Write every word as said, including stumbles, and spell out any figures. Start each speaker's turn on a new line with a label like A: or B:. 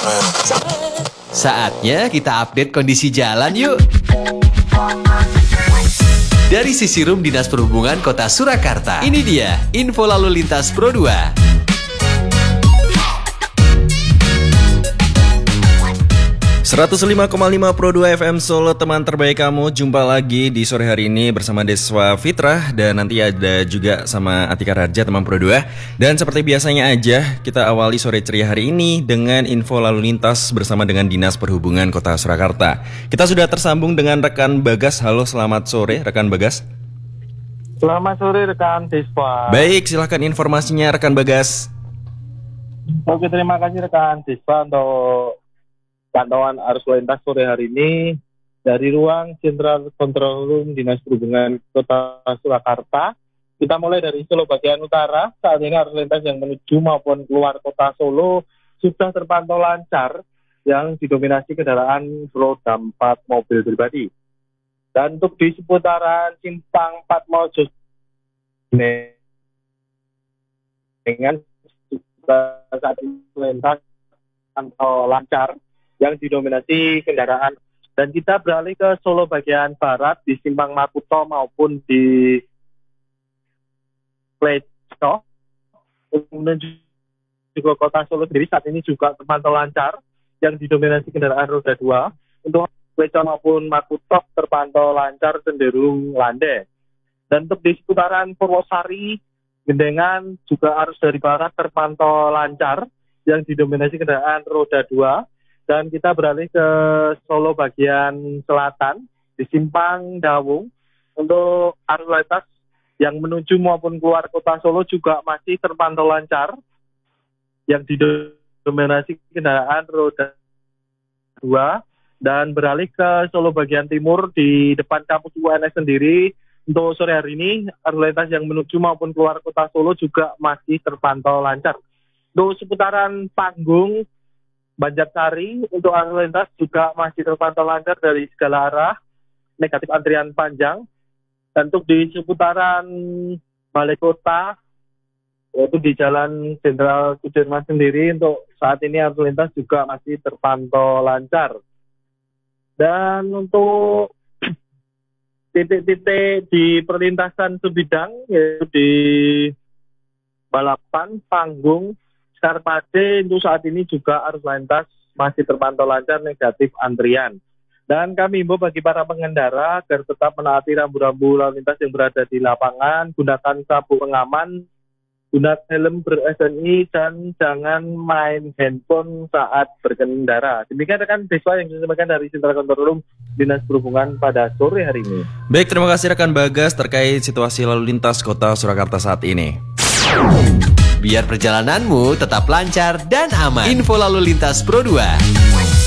A: Saatnya kita update kondisi jalan yuk. Dari sisi Rum Dinas Perhubungan Kota Surakarta, ini dia info lalu lintas Pro dua.
B: seratus lima koma lima Pro dua F M Solo, teman terbaik kamu. Jumpa lagi di sore hari ini bersama Deswa Fitrah. Dan nanti ada juga sama Atika Raja, teman Pro dua. Dan seperti biasanya aja, kita awali sore ceria hari ini dengan info lalu lintas bersama dengan Dinas Perhubungan Kota Surakarta. Kita sudah tersambung dengan rekan Bagas. Halo, selamat sore rekan Bagas.
C: Selamat sore rekan Deswa.
B: Baik, silahkan informasinya rekan Bagas.
C: Oke, terima kasih rekan Deswa untuk pantauan arus lalu lintas sore hari ini dari ruang Central Control Room Dinas Perhubungan Kota Surakarta. Kita mulai dari Solo bagian utara. Saat ini arus lalu lintas yang menuju maupun keluar kota Solo sudah terpantau lancar, yang didominasi kendaraan roda empat mobil pribadi. Dan untuk di seputaran Simpang Fatmojo dengan saat ini lintas pantau lancar, yang didominasi kendaraan. Dan kita beralih ke Solo bagian barat di Simpang Makuto maupun di Pleco menuju ke kota Solo sendiri saat ini juga terpantau lancar, yang didominasi kendaraan roda dua. Untuk Pleco maupun Makuto terpantau lancar cenderung landai. Dan untuk di seputaran Purwosari Gendengan juga arus dari barat terpantau lancar, yang didominasi kendaraan roda dua. Dan kita beralih ke Solo bagian selatan di Simpang Dawung. Untuk arus lalu lintas yang menuju maupun keluar kota Solo juga masih terpantau lancar, yang didominasi kendaraan roda dua. Dan beralih ke Solo bagian timur di depan kampus U N S sendiri. Untuk sore hari ini arus lalu lintas yang menuju maupun keluar kota Solo juga masih terpantau lancar. Untuk seputaran Panggung Banjarsari untuk arus lalu lintas juga masih terpantau lancar dari segala arah, negatif antrian panjang. Dan untuk di seputaran Balai Kota, yaitu di Jalan Jenderal Sudirman sendiri, untuk saat ini arus lalu lintas juga masih terpantau lancar. Dan untuk titik-titik di perlintasan sebidang, yaitu di Balapan, Panggung, Karpade, untuk saat ini juga arus lalu lintas masih terpantau lancar, negatif antrian. Dan kami himbau bagi para pengendara agar tetap menaati rambu-rambu lalu lintas yang berada di lapangan, gunakan sabuk pengaman, gunakan helm ber-S N I, dan jangan main handphone saat berkendara. Demikian rekan Deswa yang disampaikan dari Central Control Room Dinas Perhubungan pada sore hari ini.
B: Baik, terima kasih rekan Bagas terkait situasi lalu lintas Kota Surakarta saat ini.
A: Biar perjalananmu tetap lancar dan aman. Info lalu lintas Pro dua.